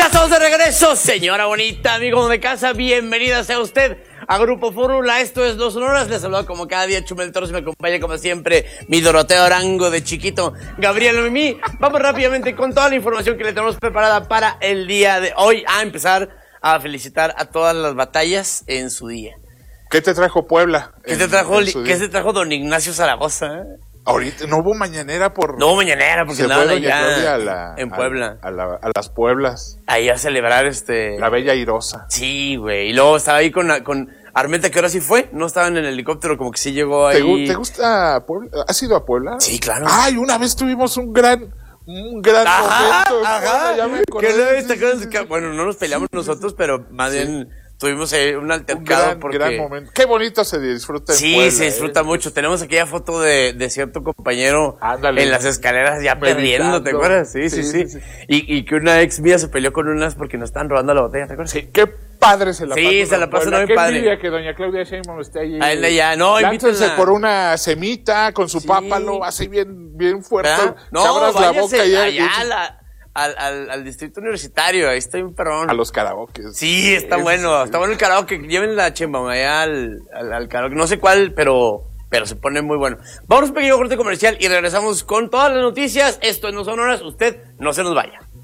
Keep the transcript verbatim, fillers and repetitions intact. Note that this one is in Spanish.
Ya estamos de regreso, señora bonita, amigo de casa, bienvenida sea usted a Grupo Fórmula. Esto es Los Sonoras, les saludo como cada día Chumel Torres, me acompaña como siempre mi Doroteo Arango de chiquito, Gabriel Mimi. Vamos rápidamente con toda la información que le tenemos preparada para el día de hoy, a empezar a felicitar a todas las batallas en su día. ¿Qué te trajo Puebla? ¿Qué te trajo, ¿qué te trajo don Ignacio Zaragoza? Ahorita no hubo mañanera por... No hubo mañanera porque nada allá a la, en Puebla. A, a, la, a las Pueblas. Ahí a celebrar este... La Bella Airosa. Sí, güey. Y luego estaba ahí con, con Armenta, que ahora sí fue. No estaba en el helicóptero, como que sí llegó ahí. ¿Te, ¿te gusta Puebla? ¿Has ido a Puebla? Sí, claro. Ay, una vez tuvimos un gran... Un gran ajá, momento. Ajá. Ya me acordé. ¿Qué, ¿te acuerdas? Que, bueno, no nos peleamos nosotros, pero más bien... Sí. Tuvimos ahí un altercado. Un gran, porque... gran momento. Qué bonito se disfruta en Sí, Puebla, se disfruta eh. mucho. Tenemos aquella foto de, de cierto compañero Ándale, en las escaleras ya meditando. Perdiendo, ¿te acuerdas? Sí, sí, sí. sí. sí. Y, y que una ex mía se peleó con unas porque nos estaban robando la botella, ¿te acuerdas? Sí, qué padre se la pasó. Sí, se la pasó muy qué padre. Qué envidia que doña Claudia Sheinbaum esté allí. A él ya, no, láncense por una semita con su sí. pápalo, así bien, bien fuerte. ¿verdad? No, abras la boca y allá a la... Al, al, al distrito universitario, ahí está un perrón. A los karaokes. Sí, está es, bueno, sí. Está bueno el karaoke. Lleven la chemba allá al, al, al karaoke. No sé cuál, pero, pero se pone muy bueno. Vamos a un pequeño corte comercial y regresamos con todas las noticias. Esto en No Sonoras. Usted no se nos vaya.